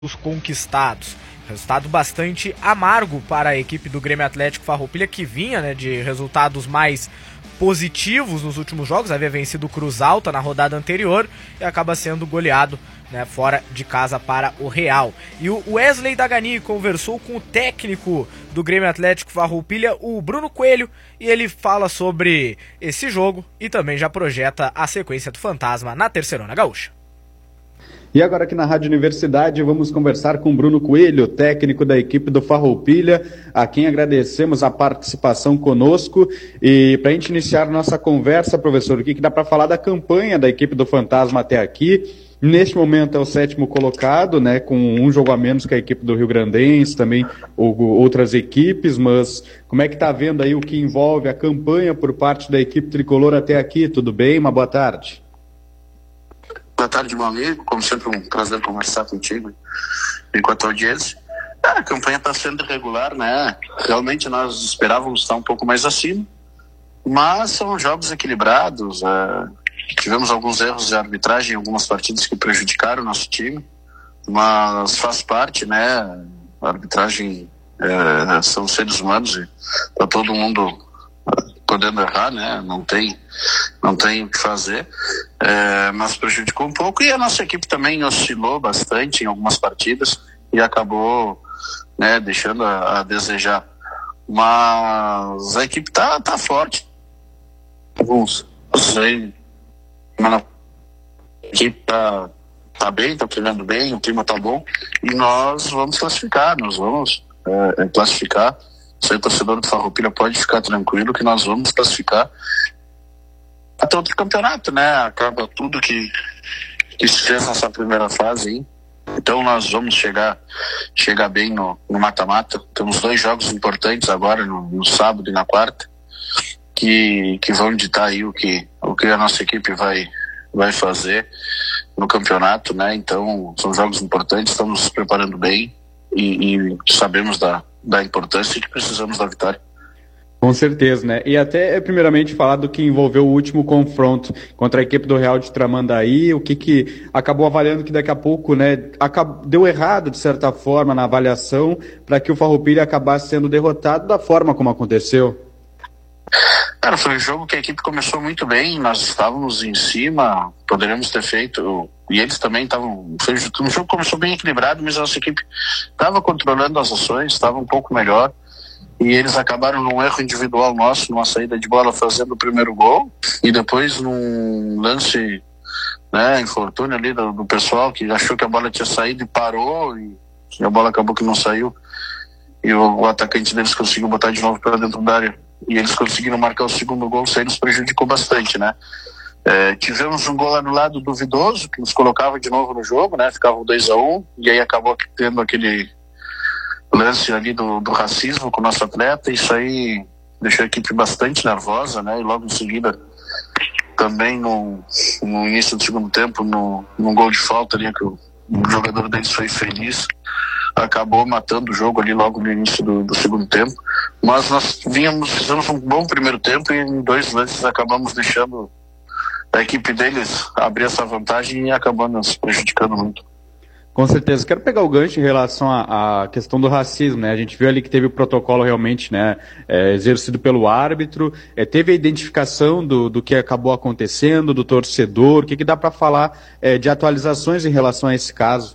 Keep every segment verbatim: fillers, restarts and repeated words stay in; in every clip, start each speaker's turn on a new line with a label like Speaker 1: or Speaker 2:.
Speaker 1: os conquistados. Resultado bastante amargo para a equipe do Grêmio Atlético Farroupilha, que vinha, né, de resultados mais positivos nos últimos jogos. Havia vencido o Cruz Alta na rodada anterior e acaba sendo goleado, né, fora de casa para o Real. E o Wesley Dagani conversou com o técnico do Grêmio Atlético Farroupilha, o Bruno Coelho, e ele fala sobre esse jogo e também já projeta a sequência do Fantasma na Terceirona Gaúcha.
Speaker 2: E agora aqui na Rádio Universidade vamos conversar com Bruno Coelho, técnico da equipe do Farroupilha, a quem agradecemos a participação conosco. E para a gente iniciar nossa conversa, professor, o que, que dá para falar da campanha da equipe do Fantasma até aqui? Neste momento é o sétimo colocado, né, com um jogo a menos que a equipe do Rio Grandense, também ou, outras equipes, mas como é que está vendo aí o que envolve a campanha por parte da equipe tricolor até aqui? Tudo bem? Uma boa tarde.
Speaker 3: Boa tarde, meu amigo. Como sempre, um prazer conversar contigo e com a tua audiência. Ah, a campanha está sendo irregular, né? Realmente nós esperávamos estar um pouco mais acima, mas são jogos equilibrados. É... Tivemos alguns erros de arbitragem em algumas partidas que prejudicaram o nosso time, mas faz parte, né? A arbitragem é... são seres humanos e tá todo mundo podendo errar, né? Não tem, não tem o que fazer, é, mas prejudicou um pouco, e a nossa equipe também oscilou bastante em algumas partidas e acabou, né, deixando a, a desejar. Mas a equipe tá, tá forte. Alguns, sei, a equipe tá, tá bem, tá treinando bem, o clima tá bom, e nós vamos classificar, nós vamos é, classificar. Você, torcedor do Farroupilha, pode ficar tranquilo que nós vamos classificar até outro campeonato, né? Acaba tudo que, que se fez nessa primeira fase aí. Então nós vamos chegar, chegar bem no, no mata-mata. Temos dois jogos importantes agora, no, no sábado e na quarta, que, que vão ditar aí o que, o que a nossa equipe vai, vai fazer no campeonato, né? Então são jogos importantes, estamos nos preparando bem e, e sabemos da da importância e que precisamos da vitória.
Speaker 2: Com certeza, né? E até, primeiramente, falar do que envolveu o último confronto contra a equipe do Real de Tramandaí, o que que acabou avaliando que daqui a pouco, né, acabou, deu errado, de certa forma, na avaliação, para que o Farroupilha acabasse sendo derrotado da forma como aconteceu.
Speaker 3: Cara, foi um jogo que a equipe começou muito bem, nós estávamos em cima, poderíamos ter feito, e eles também estavam, foi um jogo que começou bem equilibrado, mas a nossa equipe estava controlando as ações, estava um pouco melhor, e eles acabaram num erro individual nosso, numa saída de bola, fazendo o primeiro gol, e depois num lance, né, infortúnio ali do, do pessoal, que achou que a bola tinha saído e parou, e a bola acabou que não saiu, e o, o atacante deles conseguiu botar de novo para dentro da área, e eles conseguiram marcar o segundo gol, isso aí nos prejudicou bastante, né? É, tivemos um gol anulado duvidoso, que nos colocava de novo no jogo, né? Ficava dois a um, e aí acabou tendo aquele lance ali do, do racismo com o nosso atleta, isso aí deixou a equipe bastante nervosa, né? E logo em seguida, também no, no início do segundo tempo, no, no gol de falta ali, que o, o jogador deles foi feliz, acabou matando o jogo ali logo no início do, do segundo tempo, mas nós vínhamos, fizemos um bom primeiro tempo e em dois lances acabamos deixando a equipe deles abrir essa vantagem e acabou nos prejudicando muito.
Speaker 2: Com certeza. Quero pegar o gancho em relação à, à questão do racismo, né? A gente viu ali que teve o protocolo realmente, né, é, exercido pelo árbitro, é, teve a identificação do, do que acabou acontecendo, do torcedor. O que, que dá para falar é, de atualizações em relação a esse caso?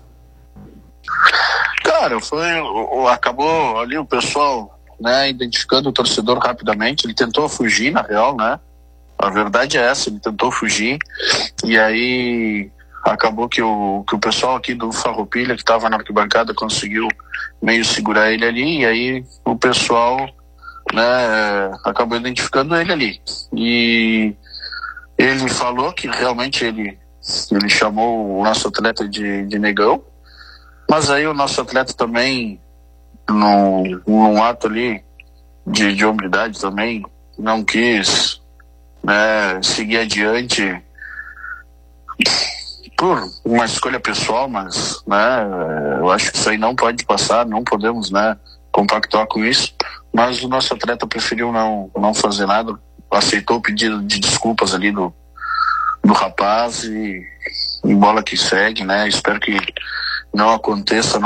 Speaker 3: Cara, foi, o, o, acabou ali o pessoal, né, identificando o torcedor rapidamente. Ele tentou fugir, na real, né? A verdade é essa, ele tentou fugir, e aí acabou que o, que o pessoal aqui do Farroupilha, que estava na arquibancada, conseguiu meio segurar ele ali, e aí o pessoal, né, acabou identificando ele ali. E ele falou que realmente ele, ele chamou o nosso atleta de, de negão, mas aí o nosso atleta também, num, num ato ali de, de hombridade também, não quis, né, seguir adiante por uma escolha pessoal, mas, né, eu acho que isso aí não pode passar, não podemos, né, compactuar com isso, mas o nosso atleta preferiu não, não fazer nada, aceitou o pedido de desculpas ali do, do rapaz e, e bola que segue, né, espero que não aconteça